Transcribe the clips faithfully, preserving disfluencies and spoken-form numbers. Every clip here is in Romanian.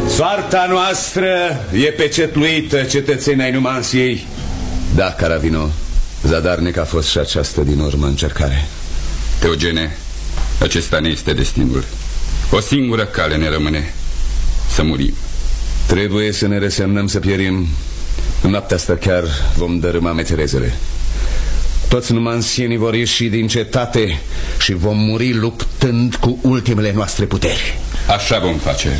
Soarta noastră e pecetluită, cetățeni ai Numansiei. Da, Caravino, zadarnic a fost și această din urmă încercare. Teogene, acesta ne este destinul. O singură cale ne rămâne: să murim. Trebuie să ne resemnăm să pierim. În noaptea asta chiar vom dărâma meterezele. Toți numansienii vor ieși din cetate și vom muri luptând cu ultimele noastre puteri. Așa vom face.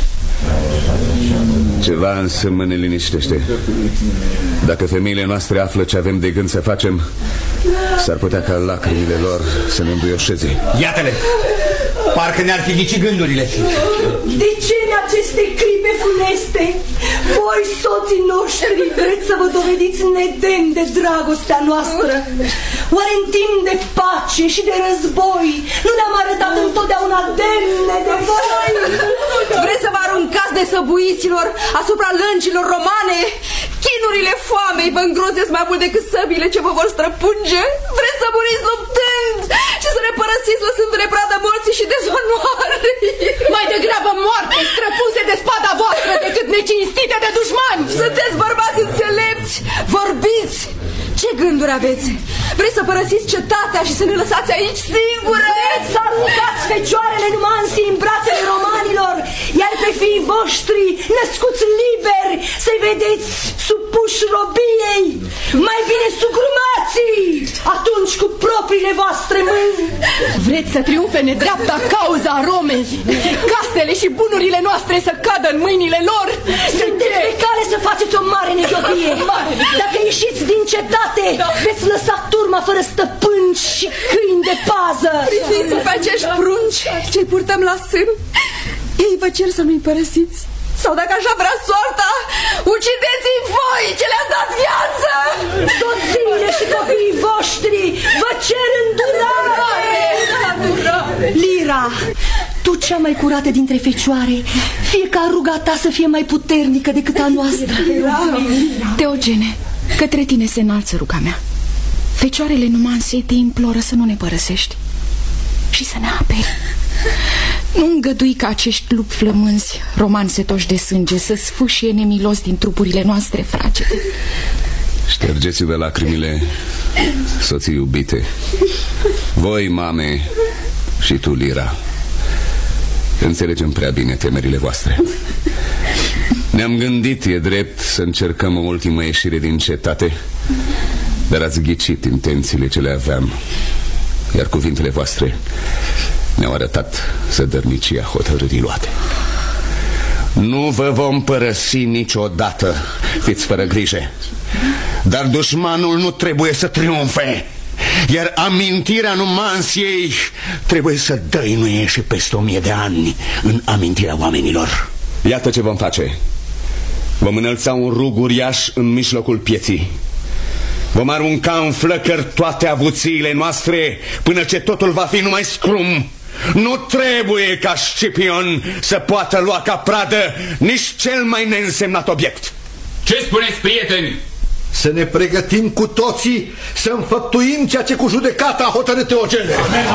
Ceva însă mă neliniștește. Dacă femeile noastre află ce avem de gând să facem, s-ar putea ca lacrimile lor să ne înduioșeze. Iată-le! Parcă ne-ar fi ghicit gândurile. De ce în aceste clipe funeste voi, soții noștri, vreți să vă dovediți nedemn de dragostea noastră? Oare în timp de pace și de război nu ne-am arătat întotdeauna demne de voi? Vreți să vă aruncați de săbuiților asupra lâncilor romane? Chinurile foamei vă îngrozesc mai mult decât săbile ce vă vor străpunge? Vreți să muriți luptând și să ne părăsiți lăsându-ne pradă morții și dezonoarei? Mai degrabă moarte străpunse de spada voastră decât necinstite de dușmani. Sunteți bărbați înțelepți, vorbiți! Ce gânduri aveți? Vreți să părăsiți cetatea și să ne lăsați aici singure? Vreți să aruncați fecioarele Numansiei în brațele romanilor, iar pe fiii voștri născuți liberi să-i vedeți supuși robiei? Mai bine sugrumații atunci cu propriile voastre mâini. Vreți să triumfe nedreapta cauza Romei, casele și bunurile noastre să cadă în mâinile lor? Sunteți pe cale să faceți o mare neghiotie. Dacă ieșiți din cetate, veți lăsa turma fără stăpâni și câini de pază. Priviți pe acești prunci ce-i purtăm la sân. Ei vă cer să nu-i părăsiți. Sau dacă așa vrea soarta, ucideți-i voi ce le-ați dat viață. Soțiile și copiii voștri vă cer îndurare. Lira, tu cea mai curată dintre fecioare, fie ca ruga ta să fie mai puternică decât a noastră. Teogene, către tine se înalță ruga mea. Fecioarele Numansiei te imploră să nu ne părăsești și să ne aperi. Nu îngădui ca acești lupi flămânzi, romani setoși de sânge, să sfâșie nemilos din trupurile noastre fragede. Ștergeți-vă lacrimile, soții iubite. Voi, mame, și tu, Lira, înțelegem prea bine temerile voastre. Ne-am gândit, e drept, să încercăm o ultimă ieșire din cetate, dar ați ghicit intențiile ce le aveam, iar cuvintele voastre ne-au arătat sădărnicia hotărârii luate. Nu vă vom părăsi niciodată, fiți fără grijă. Dar dușmanul nu trebuie să triumfe, iar amintirea Numansiei trebuie să dăinuie și peste o mie de ani în amintirea oamenilor. Iată ce vom face. Vom înălța un rug uriaș în mijlocul pieții. Vom arunca în flăcări toate avuțiile noastre până ce totul va fi numai scrum. Nu trebuie ca Scipion să poată lua ca pradă nici cel mai neînsemnat obiect. Ce spuneți, prieteni? Să ne pregătim cu toții să înfăptuim ceea ce cu judecata a hotărât Teogene.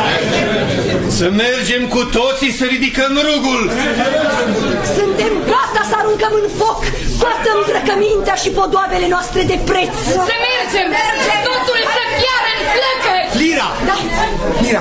Să mergem cu toții să ridicăm rugul. Suntem gata să aruncăm în foc toată îmbrăcămintea și podoabele noastre de preț. Să mergem! Totul să piară în flăcări! Lira! Da. Lira!